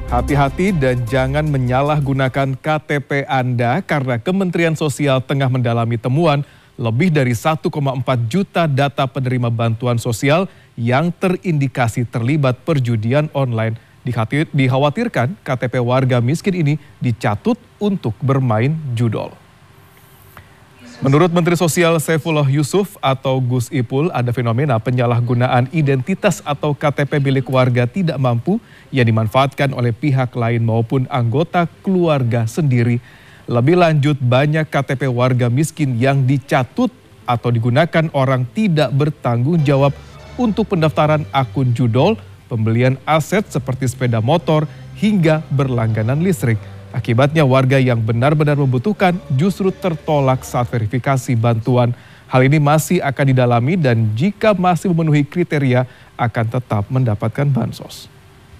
Hati-hati dan jangan menyalahgunakan KTP Anda karena Kementerian Sosial tengah mendalami temuan lebih dari 1,4 juta data penerima bantuan sosial yang terindikasi terlibat perjudian online. Dikhawatirkan KTP warga miskin ini dicatut untuk bermain judol. Menurut Menteri Sosial Saifullah Yusuf atau Gus Ipul, ada fenomena penyalahgunaan identitas atau KTP milik warga tidak mampu yang dimanfaatkan oleh pihak lain maupun anggota keluarga sendiri. Lebih lanjut, banyak KTP warga miskin yang dicatut atau digunakan orang tidak bertanggung jawab untuk pendaftaran akun judol, pembelian aset seperti sepeda motor, hingga berlangganan listrik. Akibatnya warga yang benar-benar membutuhkan justru tertolak saat verifikasi bantuan. Hal ini masih akan didalami dan jika masih memenuhi kriteria akan tetap mendapatkan bansos.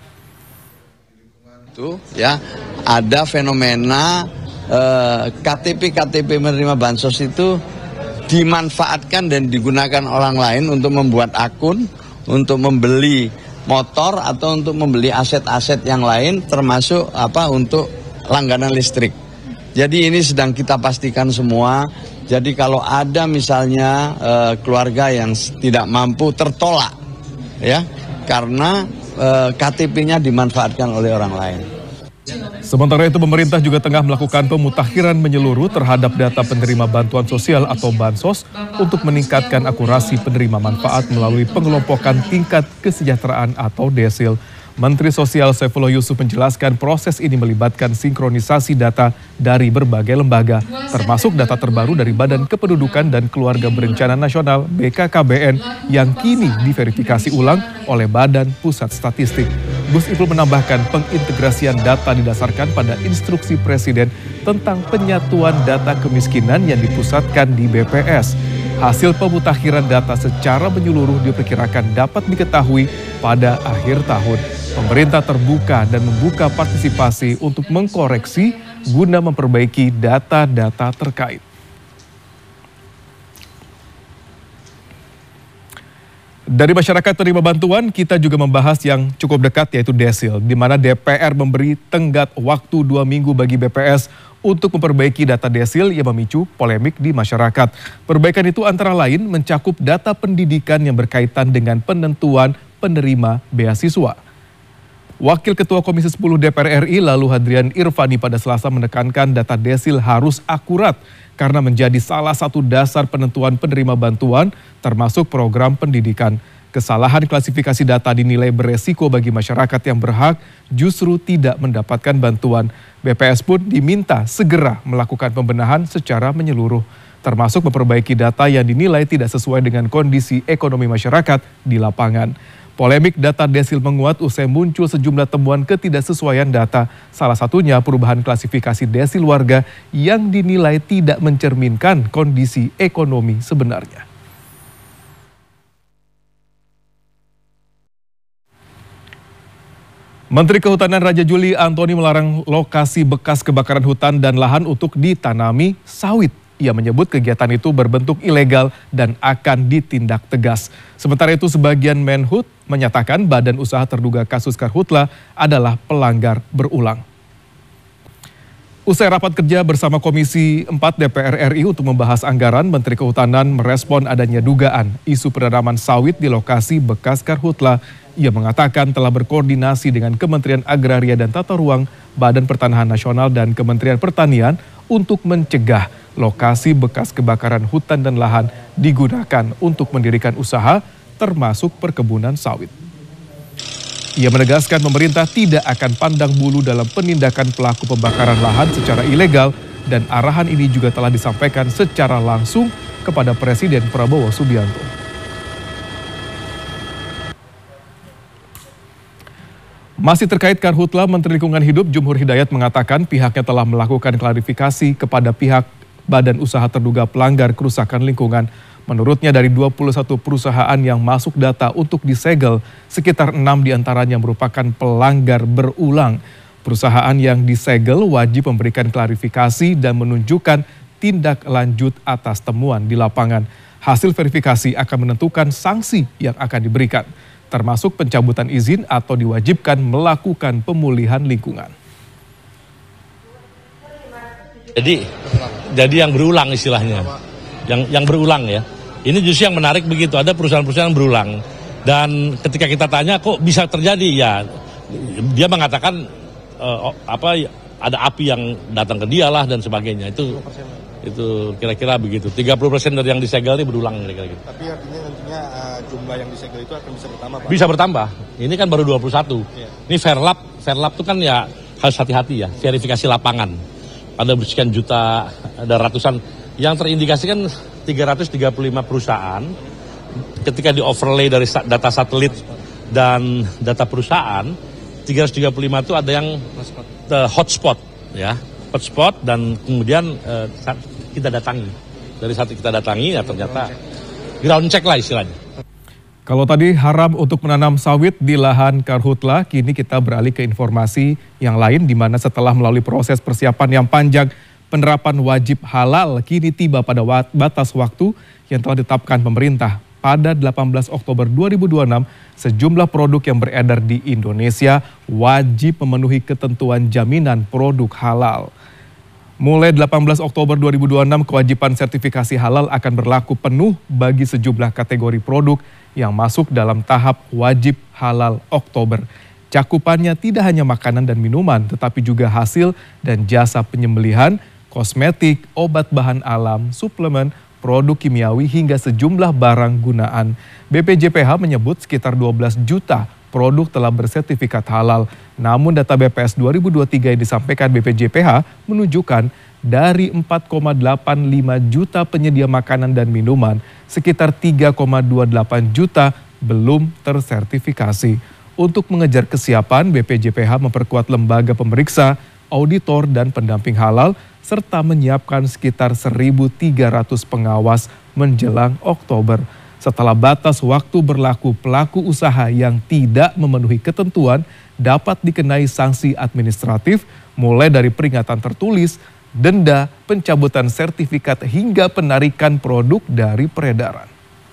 Itu ya, ada fenomena KTP menerima bansos itu dimanfaatkan dan digunakan orang lain untuk membuat akun, untuk membeli motor atau untuk membeli aset-aset yang lain termasuk untuk langganan listrik. Jadi ini sedang kita pastikan semua. Jadi kalau ada misalnya keluarga yang tidak mampu tertolak ya karena KTP-nya dimanfaatkan oleh orang lain. Sementara itu pemerintah juga tengah melakukan pemutakhiran menyeluruh terhadap data penerima bantuan sosial atau bansos untuk meningkatkan akurasi penerima manfaat melalui pengelompokan tingkat kesejahteraan atau desil. Menteri Sosial Saifullah Yusuf menjelaskan proses ini melibatkan sinkronisasi data dari berbagai lembaga, termasuk data terbaru dari Badan Kependudukan dan Keluarga Berencana Nasional BKKBN yang kini diverifikasi ulang oleh Badan Pusat Statistik. Gus Ipul menambahkan pengintegrasian data didasarkan pada instruksi Presiden tentang penyatuan data kemiskinan yang dipusatkan di BPS. Hasil pemutakhiran data secara menyeluruh diperkirakan dapat diketahui pada akhir tahun. Pemerintah terbuka dan membuka partisipasi untuk mengkoreksi guna memperbaiki data-data terkait. Dari masyarakat penerima bantuan, kita juga membahas yang cukup dekat yaitu desil, di mana DPR memberi tenggat waktu 2 minggu bagi BPS untuk memperbaiki data desil yang memicu polemik di masyarakat. Perbaikan itu antara lain mencakup data pendidikan yang berkaitan dengan penentuan penerima beasiswa. Wakil Ketua Komisi 10 DPR RI lalu Hadrian Irvani pada Selasa menekankan data desil harus akurat karena menjadi salah satu dasar penentuan penerima bantuan termasuk program pendidikan. Kesalahan klasifikasi data dinilai beresiko bagi masyarakat yang berhak justru tidak mendapatkan bantuan. BPS pun diminta segera melakukan pembenahan secara menyeluruh, termasuk memperbaiki data yang dinilai tidak sesuai dengan kondisi ekonomi masyarakat di lapangan. Polemik data desil menguat usai muncul sejumlah temuan ketidaksesuaian data, salah satunya perubahan klasifikasi desil warga yang dinilai tidak mencerminkan kondisi ekonomi sebenarnya. Menteri Kehutanan Raja Juli Antoni melarang lokasi bekas kebakaran hutan dan lahan untuk ditanami sawit. Ia menyebut kegiatan itu berbentuk ilegal dan akan ditindak tegas. Sementara itu sebagian Menhub menyatakan badan usaha terduga kasus Karhutla adalah pelanggar berulang. Usai rapat kerja bersama Komisi 4 DPR RI untuk membahas anggaran, Menteri Kehutanan merespon adanya dugaan isu penanaman sawit di lokasi bekas Karhutla. Ia mengatakan telah berkoordinasi dengan Kementerian Agraria dan Tata Ruang, Badan Pertanahan Nasional dan Kementerian Pertanian untuk mencegah lokasi bekas kebakaran hutan dan lahan digunakan untuk mendirikan usaha termasuk perkebunan sawit. Ia menegaskan pemerintah tidak akan pandang bulu dalam penindakan pelaku pembakaran lahan secara ilegal dan arahan ini juga telah disampaikan secara langsung kepada Presiden Prabowo Subianto. Masih terkait Karhutla, Menteri Lingkungan Hidup Jumhur Hidayat mengatakan pihaknya telah melakukan klarifikasi kepada pihak badan usaha terduga pelanggar kerusakan lingkungan. Menurutnya dari 21 perusahaan yang masuk data untuk disegel, sekitar 6 diantaranya merupakan pelanggar berulang. Perusahaan yang disegel wajib memberikan klarifikasi dan menunjukkan tindak lanjut atas temuan di lapangan. Hasil verifikasi akan menentukan sanksi yang akan diberikan. termasuk pencabutan izin atau diwajibkan melakukan pemulihan lingkungan. Jadi yang berulang istilahnya, yang berulang ya. Ini justru yang menarik begitu, ada perusahaan-perusahaan yang berulang. Dan ketika kita tanya kok bisa terjadi, ya dia mengatakan ada api yang datang ke dia lah dan sebagainya. Itu kira-kira begitu. 30% dari yang disegel ini berulang kira-kira gitu. Tapi artinya nantinya jumlah yang disegel itu akan bisa bertambah, Pak? Bisa bertambah. Ini kan baru 21. Ya. Ini Fairlab itu kan ya harus hati-hati ya, verifikasi lapangan. Ada sekian juta, ada ratusan. Yang terindikasi kan 335 perusahaan. Ketika di overlay dari data satelit dan data perusahaan, 335 itu ada yang hotspot ya. Hotspot dan kemudian kita datangi. Dari saat kita datangi ya ternyata ground check lah istilahnya. Kalau tadi haram untuk menanam sawit di lahan karhutla, kini kita beralih ke informasi yang lain di mana setelah melalui proses persiapan yang panjang, penerapan wajib halal kini tiba pada batas waktu yang telah ditetapkan pemerintah. Pada 18 Oktober 2026, sejumlah produk yang beredar di Indonesia wajib memenuhi ketentuan jaminan produk halal. Mulai 18 Oktober 2026, kewajiban sertifikasi halal akan berlaku penuh bagi sejumlah kategori produk yang masuk dalam tahap wajib halal Oktober. Cakupannya tidak hanya makanan dan minuman, tetapi juga hasil dan jasa penyembelihan, kosmetik, obat bahan alam, suplemen, produk kimiawi hingga sejumlah barang gunaan. BPJPH menyebut sekitar 12 juta produk telah bersertifikat halal. Namun data BPS 2023 yang disampaikan BPJPH menunjukkan dari 4,85 juta penyedia makanan dan minuman, sekitar 3,28 juta belum tersertifikasi. Untuk mengejar kesiapan, BPJPH memperkuat lembaga pemeriksa, auditor, dan pendamping halal, serta menyiapkan sekitar 1.300 pengawas menjelang Oktober. Setelah batas waktu berlaku, pelaku usaha yang tidak memenuhi ketentuan dapat dikenai sanksi administratif mulai dari peringatan tertulis, denda, pencabutan sertifikat hingga penarikan produk dari peredaran.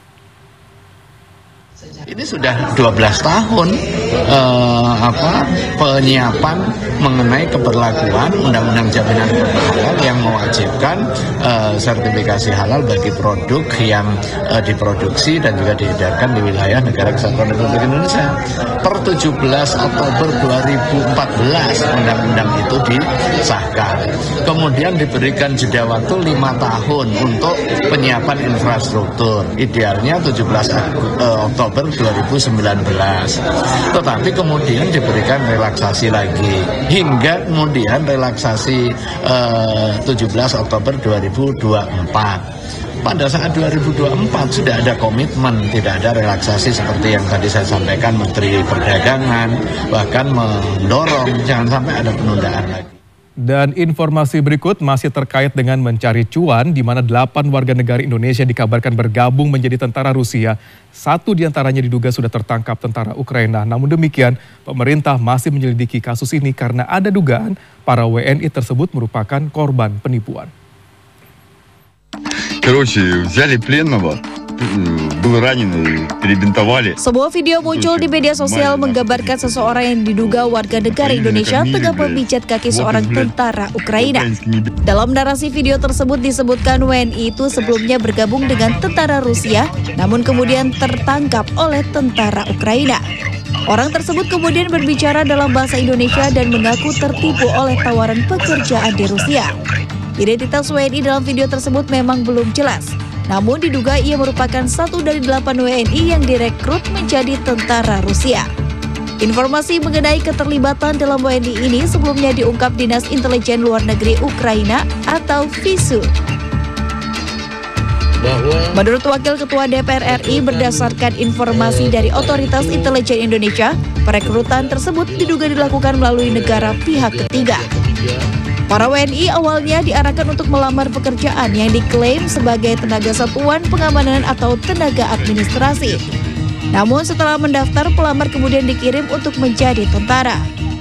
Ini sudah 12 tahun penyiapan mengenai keberlakuan Undang-Undang Jaminan Produk Halal yang mewajibkan sertifikasi halal bagi produk yang diproduksi dan juga diedarkan di wilayah Negara Kesatuan Republik Indonesia. Per 17 Oktober 2014 undang-undang itu disahkan. Kemudian diberikan jeda waktu 5 tahun untuk penyiapan infrastruktur. Idealnya 17 Oktober 2019. Tetapi kemudian diberikan relaksasi lagi hingga kemudian relaksasi 17 Oktober 2024. Pada saat 2024 sudah ada komitmen, tidak ada relaksasi seperti yang tadi saya sampaikan Menteri Perdagangan, bahkan mendorong jangan sampai ada penundaan lagi. Dan informasi berikut masih terkait dengan mencari cuan, di mana 8 warga negara Indonesia dikabarkan bergabung menjadi tentara Rusia. 1 diantaranya diduga sudah tertangkap tentara Ukraina. Namun demikian, pemerintah masih menyelidiki kasus ini karena ada dugaan para WNI tersebut merupakan korban penipuan. Взяли пленного, был раненый, перебинтовали. Sebuah video muncul di media sosial menggambarkan seseorang yang diduga warga negara Indonesia tengah memijat kaki seorang tentara Ukraina. Dalam narasi video tersebut disebutkan WNI itu sebelumnya bergabung dengan tentara Rusia, namun kemudian tertangkap oleh tentara Ukraina. Orang tersebut kemudian berbicara dalam bahasa Indonesia dan mengaku tertipu oleh tawaran pekerjaan di Rusia. Identitas WNI dalam video tersebut memang belum jelas. Namun diduga ia merupakan 1 dari 8 WNI yang direkrut menjadi tentara Rusia. Informasi mengenai keterlibatan dalam WNI ini sebelumnya diungkap Dinas Intelijen Luar Negeri Ukraina atau FISU. Menurut Wakil Ketua DPR RI, berdasarkan informasi dari Otoritas Intelijen Indonesia, perekrutan tersebut diduga dilakukan melalui negara pihak ketiga. Para WNI awalnya diarahkan untuk melamar pekerjaan yang diklaim sebagai tenaga satuan pengamanan atau tenaga administrasi. Namun setelah mendaftar, pelamar kemudian dikirim untuk menjadi tentara.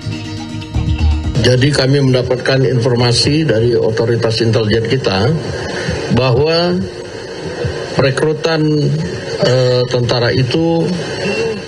Jadi kami mendapatkan informasi dari otoritas intelijen kita bahwa perekrutan tentara itu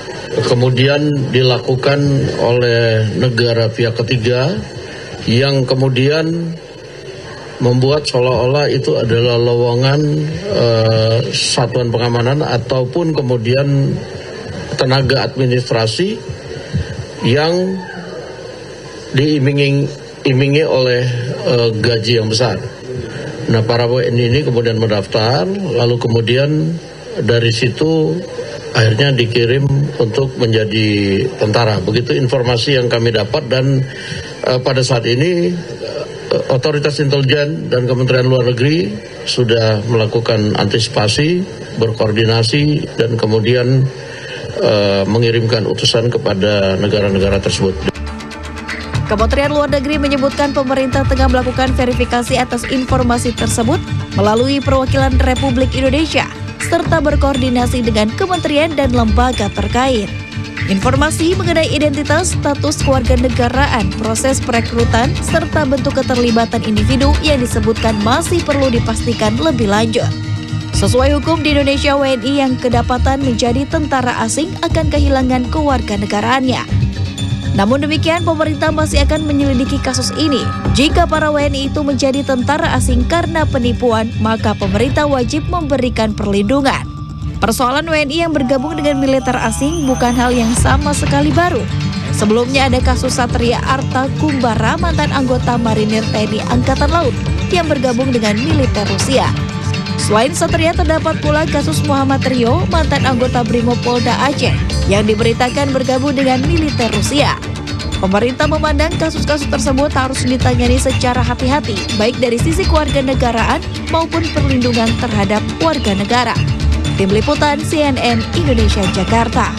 kemudian dilakukan oleh negara pihak ketiga yang kemudian membuat seolah-olah itu adalah lowongan satuan pengamanan ataupun kemudian tenaga administrasi yang diiming-imingi oleh gaji yang besar. Nah, para WNI ini kemudian mendaftar, lalu kemudian dari situ akhirnya dikirim untuk menjadi tentara. Begitu informasi yang kami dapat, dan pada saat ini otoritas intelijen dan Kementerian Luar Negeri sudah melakukan antisipasi, berkoordinasi, dan kemudian mengirimkan utusan kepada negara-negara tersebut. Kementerian Luar Negeri menyebutkan pemerintah tengah melakukan verifikasi atas informasi tersebut melalui perwakilan Republik Indonesia serta berkoordinasi dengan kementerian dan lembaga terkait. Informasi mengenai identitas, status kewarganegaraan, proses perekrutan, serta bentuk keterlibatan individu yang disebutkan masih perlu dipastikan lebih lanjut. Sesuai hukum di Indonesia, WNI yang kedapatan menjadi tentara asing akan kehilangan kewarganegaraannya. Namun demikian, pemerintah masih akan menyelidiki kasus ini. Jika para WNI itu menjadi tentara asing karena penipuan, maka pemerintah wajib memberikan perlindungan. Persoalan WNI yang bergabung dengan militer asing bukan hal yang sama sekali baru. Sebelumnya ada kasus Satria Arta Kumbara, mantan anggota Marinir TNI Angkatan Laut yang bergabung dengan militer Rusia. Selain Satria, terdapat pula kasus Muhammad Rio, mantan anggota Brimopolda Aceh, yang diberitakan bergabung dengan militer Rusia. Pemerintah memandang kasus-kasus tersebut harus ditangani secara hati-hati, baik dari sisi kewarganegaraan maupun perlindungan terhadap warga negara. Tim Liputan CNN Indonesia, Jakarta.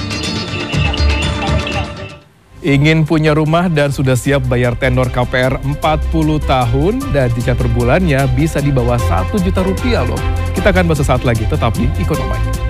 Ingin punya rumah dan sudah siap bayar tenor KPR 40 tahun dan cicilan per bulannya bisa di bawah Rp1 juta loh. Kita akan bahas sesaat lagi, tetap di Ekonomi.